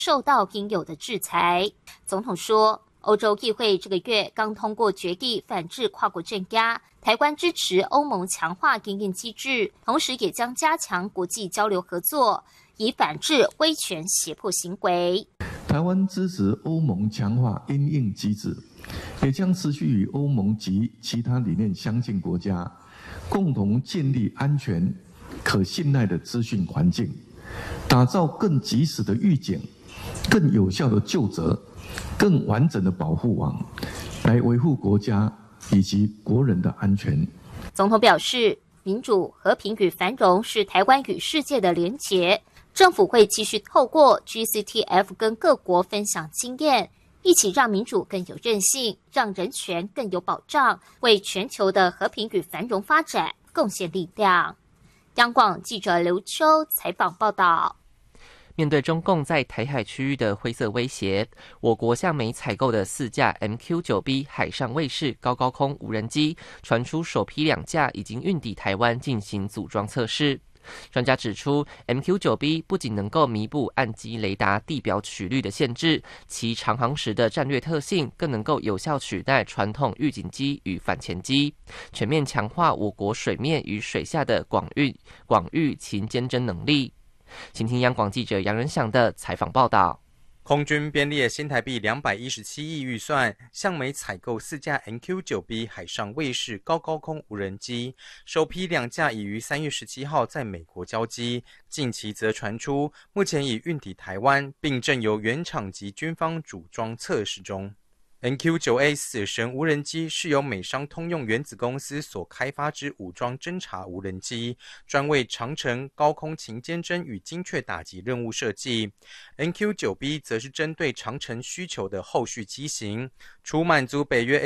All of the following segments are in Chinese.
受到应有的制裁。总统说，欧洲议会这个月刚通过决议，反制跨国镇压。台湾支持欧盟强化因应机制，同时也将加强国际交流合作，以反制威权胁迫行为。 台湾支持欧盟强化因应机制，也将持续与欧盟及其他理念相近国家，共同建立安全、可信赖的资讯环境，打造更及时的预警、更有效的究责、更完整的保护网，来维护国家以及国人的安全。 总统表示，民主、和平与繁荣是台湾与世界的连结，政府会继续透过 GCTF 跟各国分享经验，一起让民主更有韧性，让人权更有保障，为全球的和平与繁荣发展贡献力量。央广记者刘秋采访报道。 面对中共在台海区域的灰色威胁，我国向美采购的4架 MQ-9B 海上卫士高空无人机，传出首批2架已经运抵台湾进行组装测试。专家指出 ，MQ-9B 不仅能够弥补岸基雷达地表曲率的限制，其长航时的战略特性更能够有效取代传统预警机与反潜机，全面强化我国水面与水下的广域勤监侦能力。请听央广记者杨仁祥的采访报道。 空军编列新台币217亿预算，向美采购4架 MQ-9B 海上卫士高空无人机，首批2架已于3月17号在美国交机，近期则传出目前已运抵台湾，并正由原厂及军方组装测试中。NQ-9A 死神无人机是由美商通用原子公司所开发之武装侦察无人机，专为长程高空勤监侦与精确打击任务设计。NQ-9B 则是针对长程需求的后续机型，除满足北约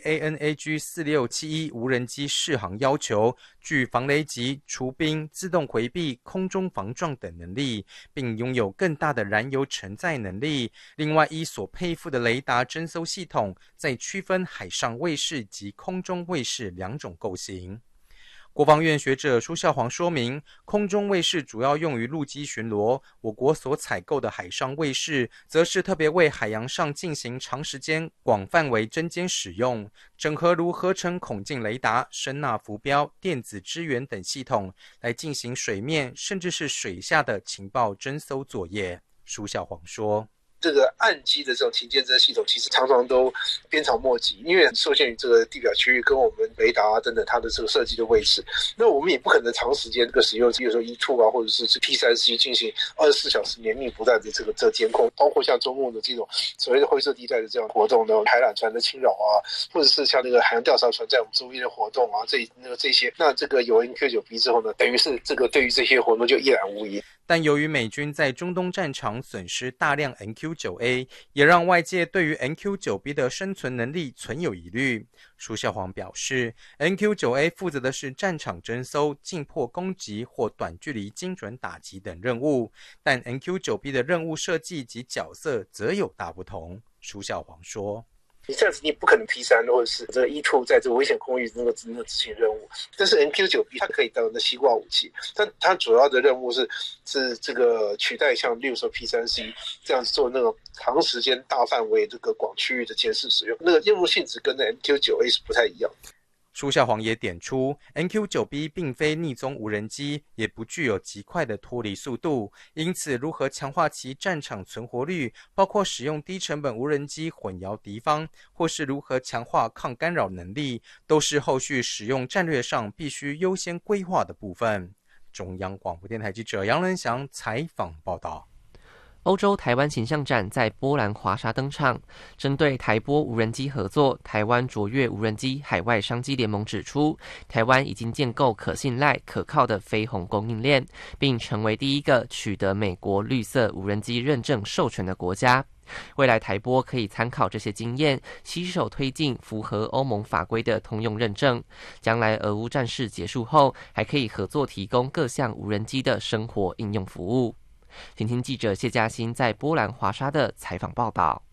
ST-ANAG-4671 无人机适航要求，具防雷击、除兵、自动回避、空中防撞等能力，并拥有更大的燃油承载能力。另外，依所配附的雷达侦搜系统，再区分海上卫士及空中卫士2种构型。国防院学者舒孝煌说明，空中卫士主要用于陆基巡逻，我国所采购的海上卫士则是特别为海洋上进行长时间、广范围侦监使用，整合如合成孔径雷达、声呐浮标、电子支援等系统，来进行水面甚至是水下的情报侦搜作业。舒孝煌说， 这个岸基的这种勤监侦系统其实常常都鞭长莫及，因为受限于这个地表区域跟我们雷达等等它的这个设计的位置，那我们也不可能长时间这个使用，比如说 E2 或者是 P30 进行24小时连绵不断的这个监控，包括像周末的这种所谓的灰色地带的这样活动呢，海缆船的侵扰啊，或者是像那个海洋调查船在我们周边的活动啊，这些，那这个有 NQ-9B 之后呢，等于是这个对于这些活动就一览无遗。 但由于美军在中东战场损失大量 NQ-9A， 也让外界对于 NQ-9B 的生存能力存有疑虑。舒孝煌表示， NQ-9A 负责的是战场侦搜、近迫攻击或短距离精准打击等任务，但 NQ-9B 的任务设计及角色则有大不同。舒孝煌说， 你这样子你不可能 P3 或者是这个 E2 在这个危险空域那个执行任务，但是 NQ-9B 它可以当那西瓜武器，但它主要的任务是这个取代像例如说 P3C 这样子做那种长时间大范围这个广区域的监视使用，那个任务性质跟那 NQ-9A 是不太一样的。 舒孝煌也点出 NQ-9B 并非逆踪无人机，也不具有极快的脱离速度，因此如何强化其战场存活率，包括使用低成本无人机混淆敌方，或是如何强化抗干扰能力，都是后续使用战略上必须优先规划的部分。中央广播电台记者杨仁祥采访报道。 欧洲台湾形象展在波兰华沙登场。针对台波无人机合作，台湾卓越无人机海外商机联盟指出，台湾已经建构可信赖、可靠的飞鸿供应链，并成为第一个取得美国绿色无人机认证授权的国家。未来台波可以参考这些经验，携手推进符合欧盟法规的通用认证。将来俄乌战事结束后，还可以合作提供各项无人机的生活应用服务。请听记者谢嘉欣在波兰华沙的采访报道。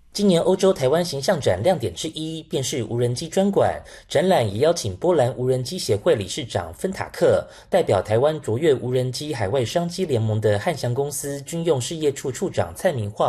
今年欧洲台湾形象展亮点之一便是无人机专馆，展览也邀请波兰无人机协会理事长芬塔克代表台湾卓越无人机海外商机联盟的汉翔公司军用事业处处长蔡明化